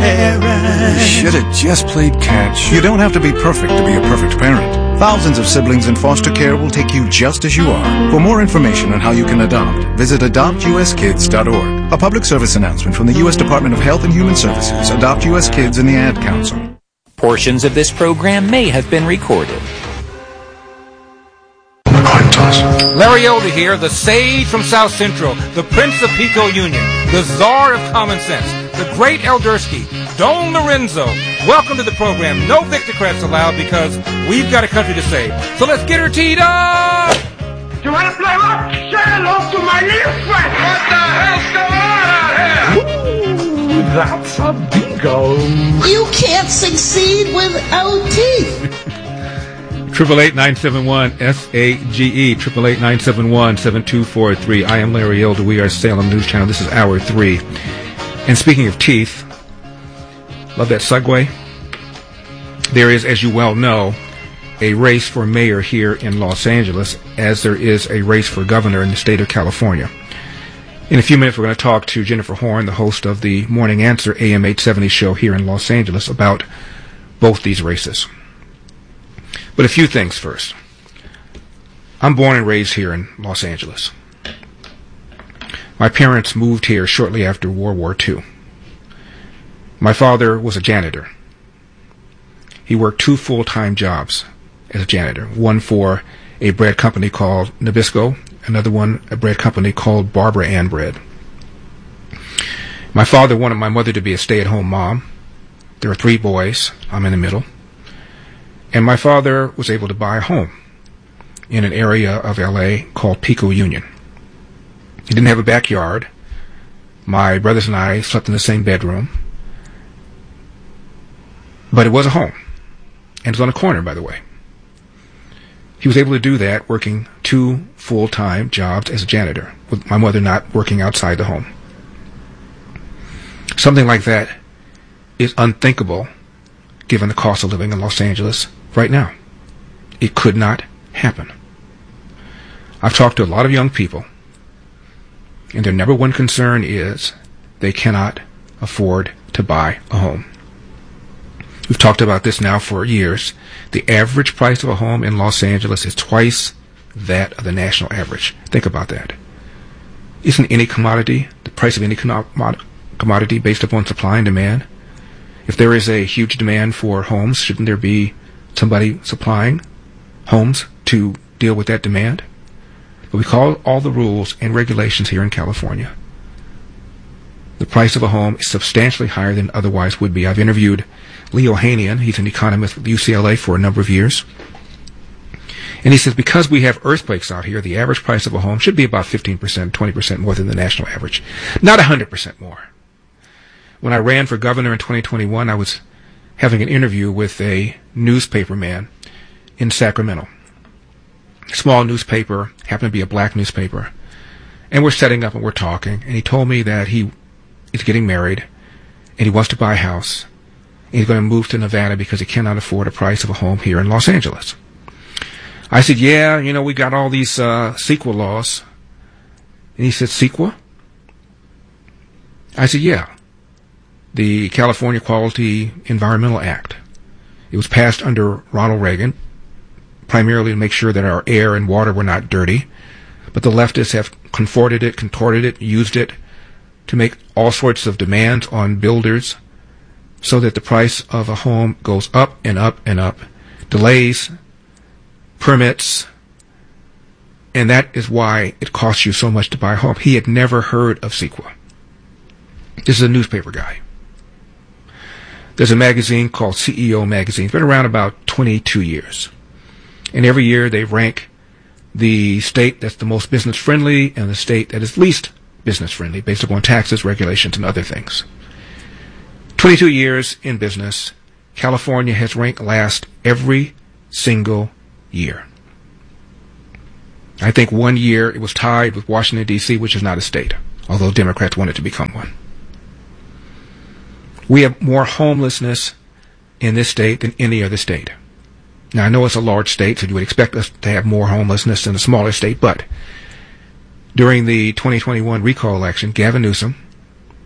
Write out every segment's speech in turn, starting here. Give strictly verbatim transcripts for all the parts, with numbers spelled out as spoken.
parent. You should have just played catch. You don't have to be perfect to be a perfect parent. Thousands of siblings in foster care will take you just as you are. For more information on how you can adopt, visit adopt u s kids dot org. A public service announcement from the U S Department of Health and Human Services, Adopt U S Kids, and the Ad Council. Portions of this program may have been recorded. Larry Elder here, the sage from South Central, the Prince of Pico Union, the Czar of Common Sense, the great Eldersky, Don Lorenzo. Welcome to the program. No Victocrats allowed because we've got a country to save. So let's get her teed up! You want to play rock? Say hello to my little friend! What the hell's going on out here? Ooh, that's a bingo. You can't succeed without teeth. Triple eight nine seven one S A G E. Triple eight nine seven one seven two four three. I am Larry Elder. We are Salem News Channel. This is hour three. And speaking of teeth, love that segue. There is, as you well know, a race for mayor here in Los Angeles, as there is a race for governor in the state of California. In a few minutes, we're going to talk to Jennifer Horn, the host of the Morning Answer A M eight seventy show here in Los Angeles, about both these races. But a few things first. I'm born and raised here in Los Angeles. My parents moved here shortly after World War Two. My father was a janitor. He worked two full-time jobs as a janitor, one for a bread company called Nabisco, another one a bread company called Barbara Ann Bread. My father wanted my mother to be a stay-at-home mom. There are three boys. I'm in the middle. And my father was able to buy a home in an area of L A called Pico Union. He didn't have a backyard. My brothers and I slept in the same bedroom. But it was a home. And it was on a corner, by the way. He was able to do that working two full-time jobs as a janitor, with my mother not working outside the home. Something like that is unthinkable given the cost of living in Los Angeles right now. It could not happen. I've talked to a lot of young people, and their number one concern is they cannot afford to buy a home. We've talked about this now for years. The average price of a home in Los Angeles is twice that of the national average. Think about that. Isn't any commodity, the price of any commodity, based upon supply and demand? If there is a huge demand for homes, shouldn't there be somebody supplying homes to deal with that demand? But we call all the rules and regulations here in California. The price of a home is substantially higher than otherwise would be. I've interviewed Leo Hanian. He's an economist with U C L A for a number of years. And he says because we have earthquakes out here, the average price of a home should be about fifteen percent, twenty percent more than the national average. Not one hundred percent more. When I ran for governor in twenty twenty-one, I was having an interview with a newspaper man in Sacramento. Small newspaper, happened to be a black newspaper. And we're setting up and we're talking. And he told me that he is getting married and he wants to buy a house. And he's going to move to Nevada because he cannot afford a price of a home here in Los Angeles. I said, yeah, you know, we got all these uh, CEQA laws. And he said, CEQA? I said, yeah. The California Quality Environmental Act. It was passed under Ronald Reagan, primarily to make sure that our air and water were not dirty. But the leftists have contorted it, contorted it, used it to make all sorts of demands on builders so that the price of a home goes up and up and up. Delays, permits, and that is why it costs you so much to buy a home. He had never heard of CEQA. This is a newspaper guy. There's a magazine called C E O Magazine. It's been around about twenty-two years. And every year they rank the state that's the most business-friendly and the state that is least business-friendly based upon taxes, regulations, and other things. twenty-two years in business, California has ranked last every single year. I think one year it was tied with Washington, D C, which is not a state, although Democrats want it to become one. We have more homelessness in this state than any other state. Now, I know it's a large state, so you would expect us to have more homelessness than a smaller state, but during the twenty twenty-one recall election, Gavin Newsom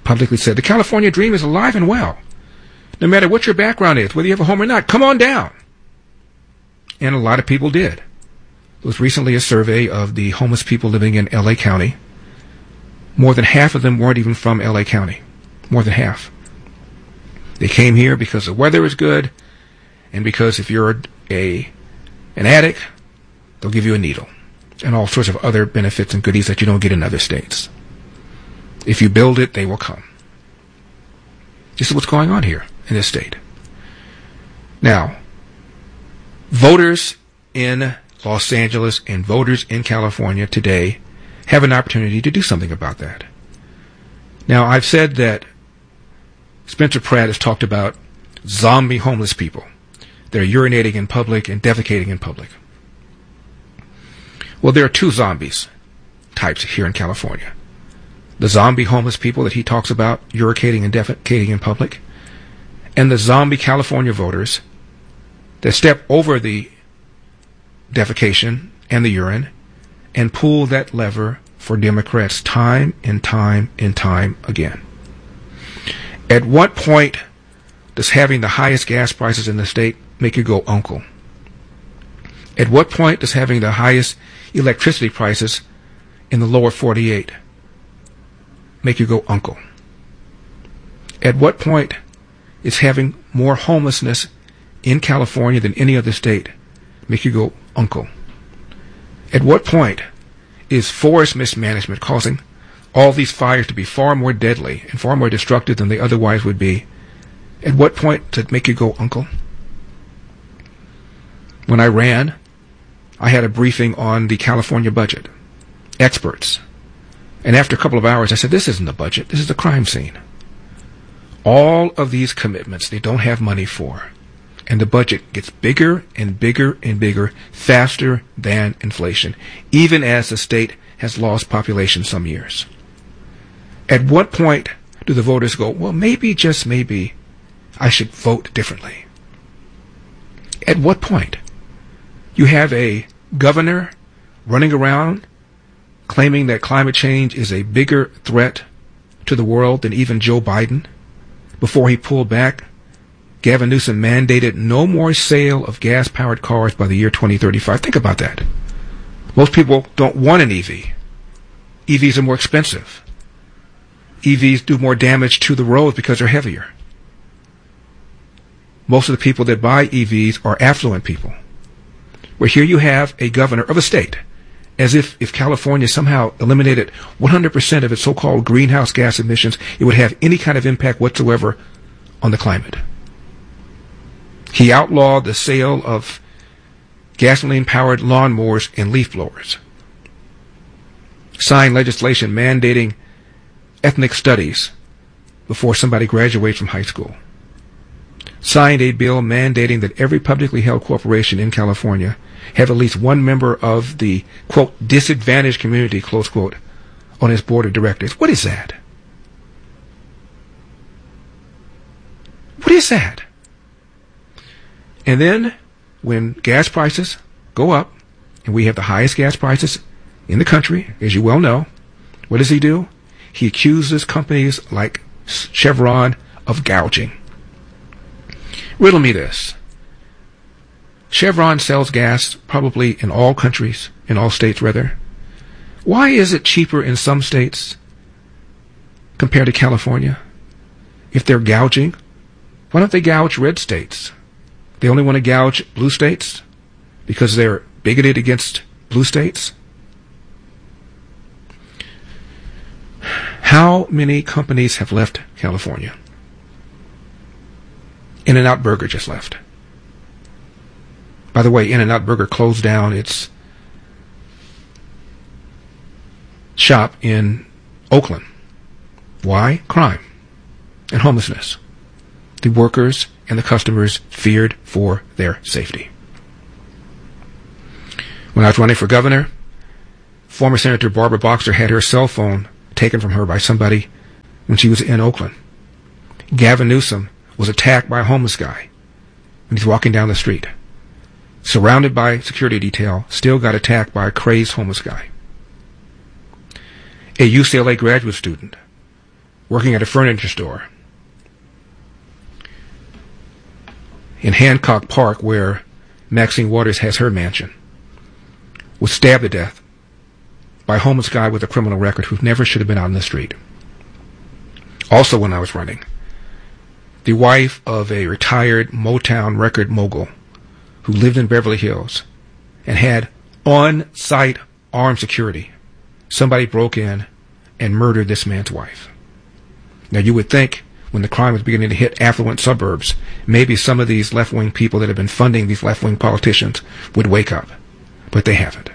publicly said, the California dream is alive and well. No matter what your background is, whether you have a home or not, come on down. And a lot of people did. There was recently a survey of the homeless people living in L A County. More than half of them weren't even from L A County. More than half. They came here because the weather is good, and because if you're a, a an addict, they'll give you a needle, and all sorts of other benefits and goodies that you don't get in other states. If you build it, they will come. This is what's going on here in this state. Now, voters in Los Angeles and voters in California today have an opportunity to do something about that. Now, I've said that Spencer Pratt has talked about zombie homeless people. They're urinating in public and defecating in public. Well, there are two zombies types here in California. The zombie homeless people that he talks about urinating and defecating in public, and the zombie California voters that step over the defecation and the urine and pull that lever for Democrats time and time and time again. At what point does having the highest gas prices in the state make you go uncle? At what point does having the highest electricity prices in the lower forty-eight make you go uncle? At what point is having more homelessness in California than any other state make you go uncle? At what point is forest mismanagement causing all these fires to be far more deadly and far more destructive than they otherwise would be? At what point does it make you go uncle? When I ran, I had a briefing on the California budget. Experts. And after a couple of hours, I said, this isn't a budget. This is a crime scene. All of these commitments they don't have money for. And the budget gets bigger and bigger and bigger, faster than inflation, even as the state has lost population some years. At what point do the voters go, well, maybe, just maybe, I should vote differently? At what point? You have a governor running around claiming that climate change is a bigger threat to the world than even Joe Biden. Before he pulled back, Gavin Newsom mandated no more sale of gas-powered cars by the year twenty thirty-five. Think about that. Most people don't want an E V. E Vs are more expensive. E Vs do more damage to the roads because they're heavier. Most of the people that buy E Vs are affluent people. Where here you have a governor of a state, as if if California somehow eliminated one hundred percent of its so-called greenhouse gas emissions, it would have any kind of impact whatsoever on the climate. He outlawed the sale of gasoline-powered lawnmowers and leaf blowers. Signed legislation mandating ethnic studies before somebody graduates from high school. Signed a bill mandating that every publicly held corporation in California have at least one member of the, quote, disadvantaged community, close quote, on its board of directors. What is that? What is that? And then, when gas prices go up, and we have the highest gas prices in the country, as you well know, what does he do? He accuses companies like Chevron of gouging. Riddle me this. Chevron sells gas probably in all countries, in all states rather. Why is it cheaper in some states compared to California? If they're gouging, why don't they gouge red states? They only want to gouge blue states because they're bigoted against blue states? How many companies have left California? In-N-Out Burger just left. By the way, In-N-Out Burger closed down its shop in Oakland. Why? Crime and homelessness. The workers and the customers feared for their safety. When I was running for governor, former Senator Barbara Boxer had her cell phone taken from her by somebody when she was in Oakland. Gavin Newsom was attacked by a homeless guy when he's walking down the street. Surrounded by security detail, still got attacked by a crazed homeless guy. A U C L A graduate student working at a furniture store in Hancock Park, where Maxine Waters has her mansion, was stabbed to death by a homeless guy with a criminal record who never should have been out in the street. Also, when I was running, the wife of a retired Motown record mogul who lived in Beverly Hills and had on-site armed security, somebody broke in and murdered this man's wife. Now, you would think when the crime was beginning to hit affluent suburbs, maybe some of these left-wing people that have been funding these left-wing politicians would wake up, but they haven't.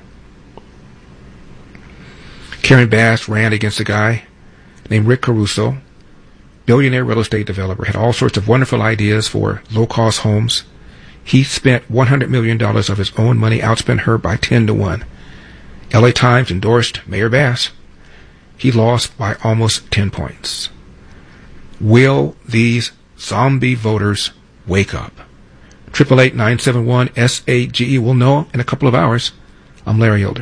Karen Bass ran against a guy named Rick Caruso, billionaire real estate developer, had all sorts of wonderful ideas for low-cost homes. He spent one hundred million dollars of his own money, outspent her by ten to one. L A Times endorsed Mayor Bass. He lost by almost ten points. Will these zombie voters wake up? eight eight eight, nine seven one, S A G E. We'll know in a couple of hours. I'm Larry Elder.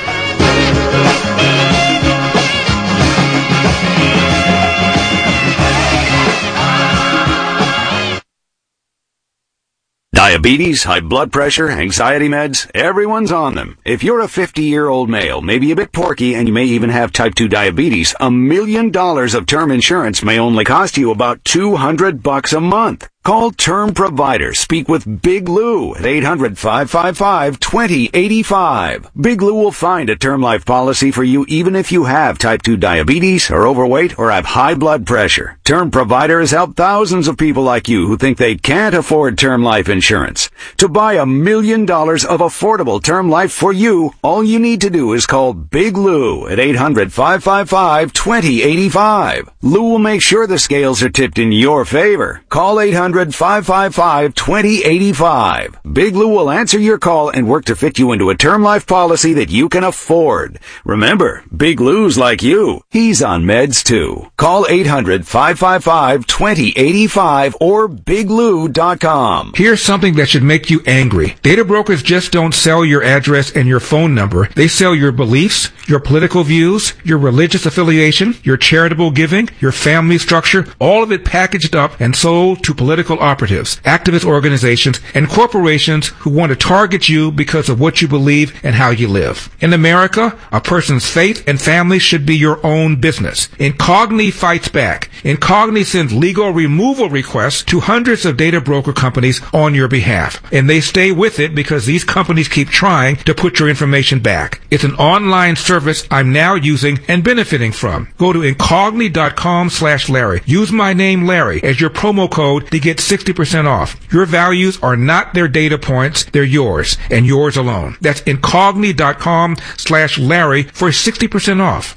Diabetes, high blood pressure, anxiety meds, everyone's on them. If you're a fifty-year-old male, maybe a bit porky, and you may even have type two diabetes, a million dollars of term insurance may only cost you about two hundred bucks a month. Call Term Provider. Speak with Big Lou at eight hundred, five five five, two zero eight five. Big Lou will find a term life policy for you even if you have type two diabetes, are overweight, or have high blood pressure. Term Provider has helped thousands of people like you who think they can't afford term life insurance. To buy a million dollars of affordable term life for you, all you need to do is call Big Lou at eight hundred, five five five, two zero eight five. Lou will make sure the scales are tipped in your favor. Call eight hundred, five five five, two zero eight five. Big Lou will answer your call and work to fit you into a term life policy that you can afford. Remember, Big Lou's like you. He's on meds too. Call eight hundred, five five five, two zero eight five or big lou dot com. Here's something that should make you angry. Data brokers just don't sell your address and your phone number. They sell your beliefs, your political views, your religious affiliation, your charitable giving, your family structure, all of it packaged up and sold to political operatives, activist organizations, and corporations who want to target you because of what you believe and how you live. In America, a person's faith and family should be your own business. Incogni fights back. Incogni sends legal removal requests to hundreds of data broker companies on your behalf, and they stay with it because these companies keep trying to put your information back. It's an online service I'm now using and benefiting from. Go to incogni.com slash Larry. Use my name Larry as your promo code to get sixty percent off. Your values are not their data points, they're yours, and yours alone. That's incogni.com slash Larry for sixty percent off.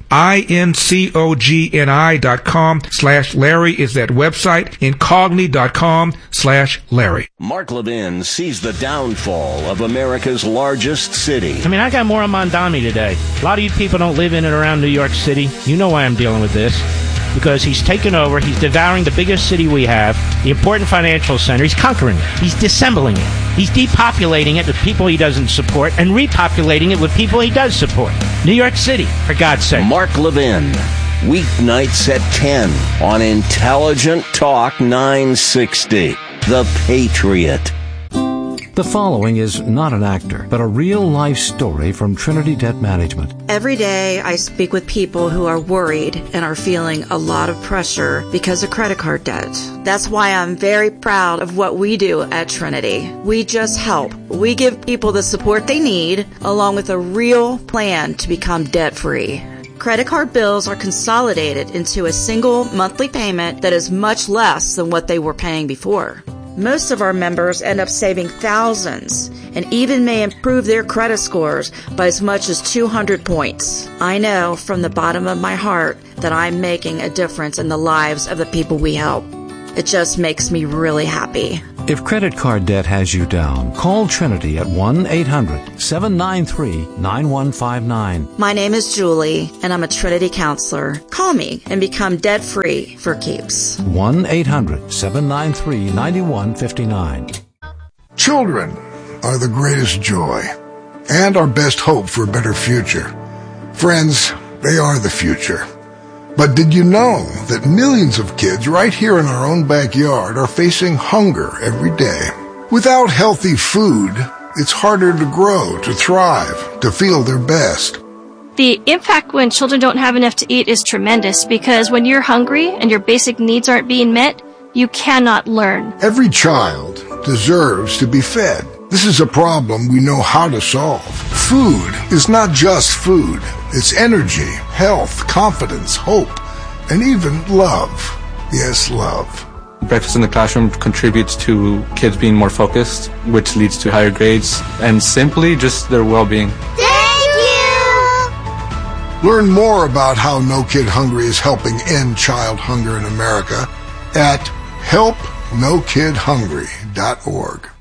I-N-C-O-G-N-I dot com slash Larry is that website, incogni.com slash Larry. Mark Levin sees the downfall of America's largest city. I mean, I got more on Mondami today. A lot of you people don't live in and around New York City. You know why I'm dealing with this. Because he's taken over, he's devouring the biggest city we have, the important financial center. He's conquering it. He's dissembling it. He's depopulating it with people he doesn't support and repopulating it with people he does support. New York City, for God's sake. Mark Levin, weeknights at ten on Intelligent Talk nine sixty. The Patriot. The following is not an actor, but a real-life story from Trinity Debt Management. Every day I speak with people who are worried and are feeling a lot of pressure because of credit card debt. That's why I'm very proud of what we do at Trinity. We just help. We give people the support they need, along with a real plan to become debt-free. Credit card bills are consolidated into a single monthly payment that is much less than what they were paying before. Most of our members end up saving thousands and even may improve their credit scores by as much as two hundred points. I know from the bottom of my heart that I'm making a difference in the lives of the people we help. It just makes me really happy. If credit card debt has you down, call Trinity at one eight hundred, seven nine three, nine one five nine. My name is Julie, and I'm a Trinity counselor. Call me and become debt-free for keeps. one eight hundred, seven nine three, nine one five nine. Children are the greatest joy and our best hope for a better future. Friends, they are the future. But did you know that millions of kids right here in our own backyard are facing hunger every day? Without healthy food, it's harder to grow, to thrive, to feel their best. The impact when children don't have enough to eat is tremendous because when you're hungry and your basic needs aren't being met, you cannot learn. Every child deserves to be fed. This is a problem we know how to solve. Food is not just food. It's energy, health, confidence, hope, and even love. Yes, love. Breakfast in the classroom contributes to kids being more focused, which leads to higher grades, and simply just their well-being. Learn more about how No Kid Hungry is helping end child hunger in America at help no kid hungry dot org.